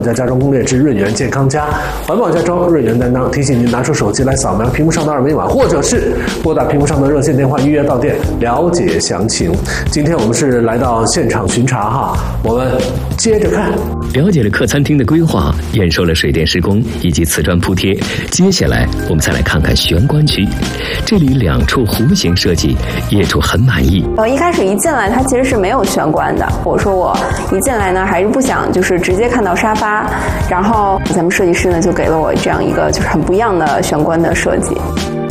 在家中攻略之润园健康家，环保家装，润园担当，提醒您拿出手机来扫描屏幕上的二维码，或者是拨打屏幕上的热线电话预约到店了解详情。今天我们是来到现场巡查哈，我们接着看。 了解了客餐厅的规划，验收了水电施工以及瓷砖铺贴，接下来我们再来看看玄关区。这里2处弧形设计，业主很满意。 一开始一进来，它其实是没有玄关的。我说我一进来呢，还是不想就是直接看到沙发，然后咱们设计师呢就给了我这样一个就是很不一样的玄关的设计。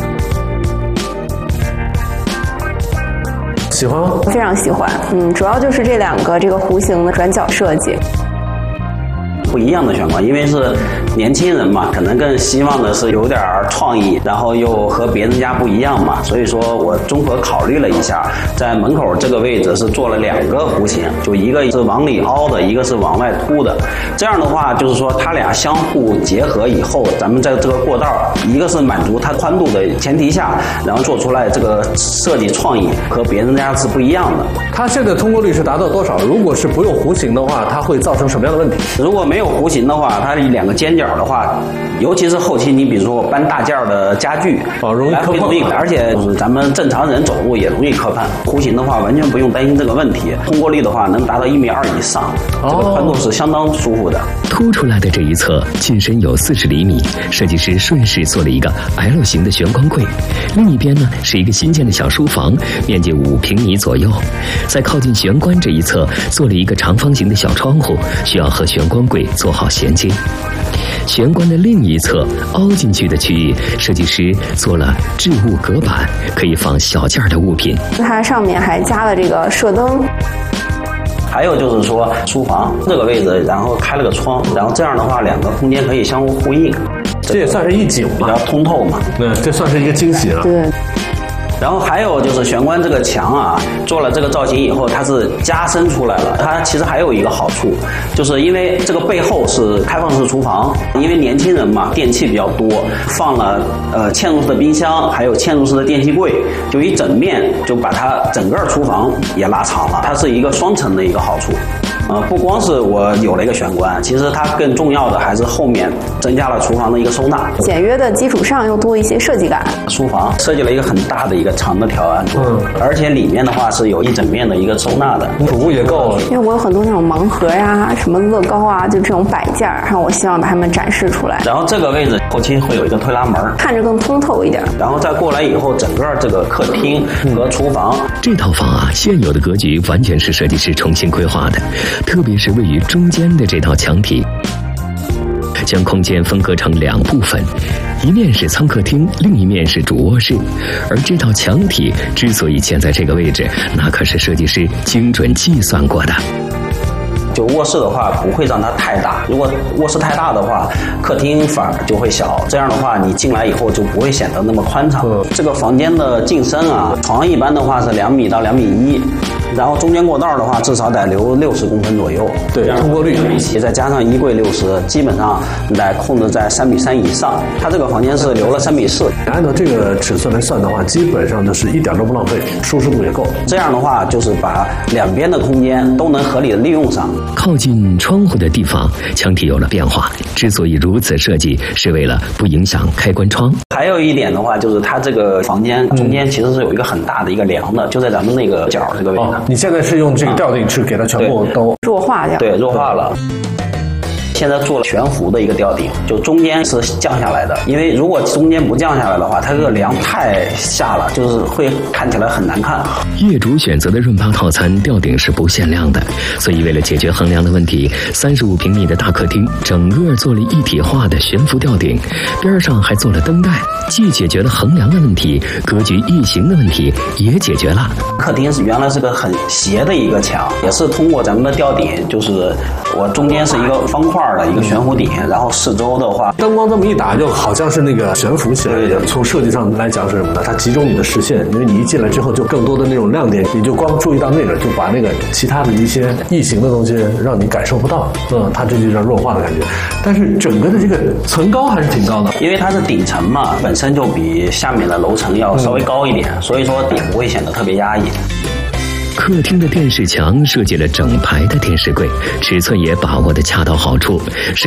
喜欢吗？ 非常喜欢，主要就是这2个这个弧形的转角设计。 不一样的玄关，因为是年轻人嘛，可能更希望的是有点创意，然后又和别人家不一样嘛，所以说我综合考虑了一下，在门口这个位置是做了2个弧形，就一个是往里凹的，一个是往外凸的。这样的话，就是说它俩相互结合以后，咱们在这个过道，一个是满足它宽度的前提下，然后做出来这个设计创意和别人家是不一样的。 它现在通过率是达到多少？如果是不用弧形的话，它会造成什么样的问题？ 如果没有弧形的话，它2个尖角的话，尤其是后期你比如说我搬大件的家具， 容易磕碰， 而且就是咱们正常人走路也容易磕碰。弧形的话完全不用担心这个问题，通过率的话能达到1.2米以上，这个宽度是相当舒服的。 凸出来的这一侧进深有40厘米，设计师顺势做了一个 L 型的玄关柜，另一边呢是一个新建的小书房，面积5平米左右。在靠近玄关这一侧做了一个长方形的小窗户，需要和玄关柜做好衔接。玄关的另一侧凹进去的区域，设计师做了置物隔板，可以放小件的物品。 它上面还加了这个射灯。 还有就是说书房这个位置，然后开了个窗，然后这样的话2个空间可以相互呼应， 这也算是一景比较通透嘛。 对，这算是一个惊喜了。 对。 然后还有就是玄关这个墙啊，做了这个造型以后，它是加深出来了。它其实还有一个好处，就是因为这个背后是开放式厨房，因为年轻人嘛，电器比较多，放了嵌入式的冰箱，还有嵌入式的电器柜，就一整面就把它整个厨房也拉长了，它是一个双层的一个好处。不光是我有了一个玄关，其实它更重要的还是后面增加了厨房的一个收纳， 简约的基础上又多一些设计感。 书房设计了一个很大的一个长的条案桌，而且里面的话是有一整面的一个收纳的， 储物也够了。 因为我有很多那种盲盒呀、什么乐高啊，就这种摆件，然后我希望把它们展示出来。 然后这个位置后期会有一个推拉门， 看着更通透一点。 然后再过来以后，整个这个客厅和厨房， 这套房啊，现有的格局完全是设计师重新规划的。特别是位于中间的这道墙体，将空间分割成2部分，一面是舱客厅，另一面是主卧室。而这道墙体之所以建在这个位置，那可是设计师精准计算过的。 就卧室的话不会让它太大，如果卧室太大的话，客厅反而就会小，这样的话你进来以后就不会显得那么宽敞。这个房间的进深啊，床一般的话是2米到2.1米，然后中间过道的话至少得留60公分左右。 对，通过率再加上衣柜60，基本上得控制在3.3米以上。它这个房间是留了3.4米。 按照这个尺寸来算的话，基本上就是一点都不浪费，舒适度也够。 这样的话就是把2边的空间都能合理的利用上。 靠近窗户的地方，墙体有了变化。之所以如此设计，是为了不影响开关窗。 还有一点的话，就是它这个房间中间其实是有一个很大的一个梁的，就在咱们那个角这个位置。 你现在是用这个吊顶去给它全部都弱化掉？ 对，弱化了。现在做了悬浮的一个吊顶，就中间是降下来的，因为如果中间不降下来的话，它这个梁太下了，就是会看起来很难看。 业主选择的润八套餐吊顶是不限量的，所以为了解决横梁的问题，35平米的大客厅整个做了一体化的悬浮吊顶，边上还做了灯带，既解决了横梁的问题，格局异形的问题也解决了。 客厅是原来是个很斜的一个墙，也是通过咱们的吊顶，就是我中间是一个方块的一个悬浮顶，然后四周的话灯光这么一打，就好像是那个悬浮起来的。从设计上来讲是什么呢？它集中你的视线，因为你一进来之后就更多的那种亮点，你就光注意到那个，就把那个其他的一些异形的东西让你感受不到。它这就叫弱化的感觉。但是整个的这个层高还是挺高的， 因为它是顶层嘛，本身就比下面的楼层要稍微高一点，所以说也不会显得特别压抑。 客厅的电视墙设计了整排的电视柜，尺寸也把握得恰到好处，是